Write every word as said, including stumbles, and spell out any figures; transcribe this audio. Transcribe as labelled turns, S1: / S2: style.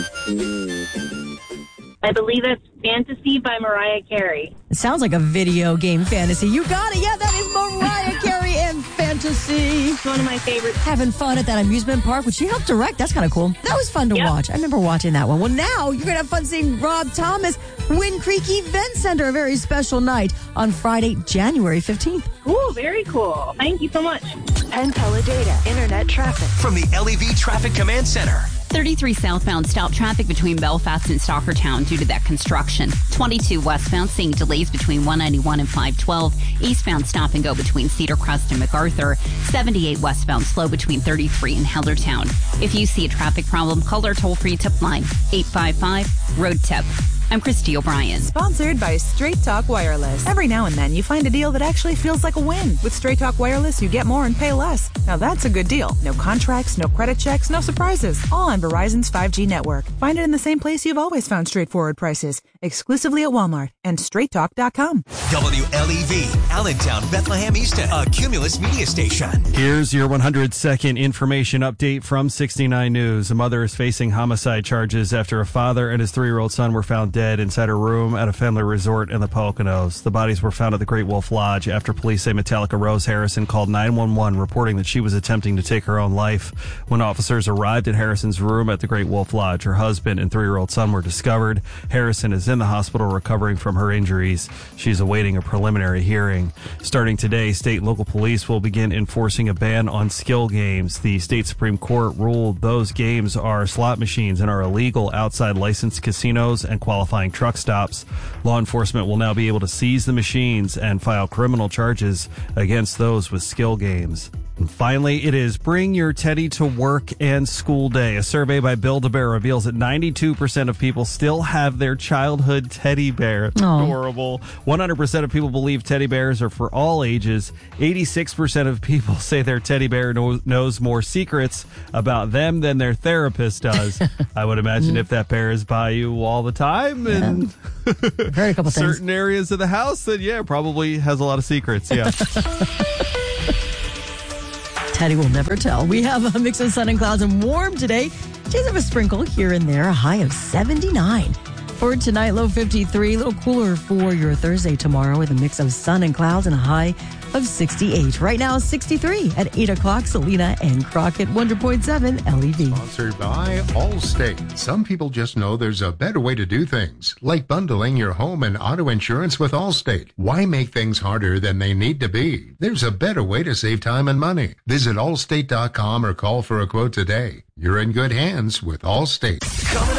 S1: I believe it's Fantasy by Mariah Carey.
S2: It sounds like a video game fantasy. You got it. Yeah, that is Mariah Carey and Fantasy.
S1: It's one of my favorites.
S2: Having fun at that amusement park, which she helped direct. That's kind of cool. That was fun to
S1: Yep.
S2: watch. I remember watching that one. Well, now you're going to have fun seeing Rob Thomas, Wind Creek Event Center, a very special night on Friday, January fifteenth.
S1: Ooh, very cool. Thank you so much.
S3: Penn Teledata Internet Traffic.
S4: From the L E V Traffic Command Center.
S5: thirty-three southbound stop traffic between Belfast and Stockertown due to that construction. twenty-two westbound seeing delays between one ninety-one and five twelve. Eastbound stop and go between Cedar Crest and MacArthur. seventy-eight westbound slow between thirty-three and Hellertown. If you see a traffic problem, call our toll-free tip line eight five five road tip. I'm Christy O'Brien.
S6: Sponsored by Straight Talk Wireless. Every now and then you find a deal that actually feels like a win. With Straight Talk Wireless, you get more and pay less. Now that's a good deal. No contracts, no credit checks, no surprises. All on Verizon's five G network. Find it in the same place you've always found straightforward prices. Exclusively at Walmart and straight talk dot com.
S4: W L E V, Allentown, Bethlehem Easton, a Cumulus media station.
S7: Here's your one hundred second information update from sixty-nine News. A mother is facing homicide charges after a father and his three-year-old son were found dead inside a room at a family resort in the Poconos. The bodies were found at the Great Wolf Lodge after police say Metallica Rose Harrison called nine one one reporting that she was attempting to take her own life. When officers arrived at Harrison's room at the Great Wolf Lodge, her husband and three-year-old son were discovered. Harrison is in the hospital recovering from her injuries. She's awaiting a preliminary hearing. Starting today, state and local police will begin enforcing a ban on skill games. The state Supreme Court ruled those games are slot machines and are illegal outside licensed casinos and qualifying truck stops. Law enforcement will now be able to seize the machines and file criminal charges against those with skill games. And finally, it is Bring Your Teddy to Work and School Day. A survey by Build-A-Bear reveals that ninety-two percent of people still have their childhood teddy bear. That's adorable. one hundred percent of people believe teddy bears are for all ages. eighty-six percent of people say their teddy bear knows, knows more secrets about them than their therapist does. I would imagine if that bear is by you all the time and
S2: I've heard a couple
S7: certain
S2: things.
S7: areas of the house, then yeah, probably has a lot of secrets. Yeah.
S2: Teddy will never tell. We have a mix of sun and clouds and warm today. Chance of a sprinkle here and there, a high of seventy-nine. For tonight, low fifty-three. A little cooler for your Thursday tomorrow with a mix of sun and clouds and a high of sixty-eight. Right now, sixty-three at eight o'clock. Selena and Crockett, one hundred point seven L E V.
S8: Sponsored by Allstate. Some people just know there's a better way to do things, like bundling your home and auto insurance with Allstate. Why make things harder than they need to be? There's a better way to save time and money. Visit allstate dot com or call for a quote today. You're in good hands with Allstate.
S4: Coming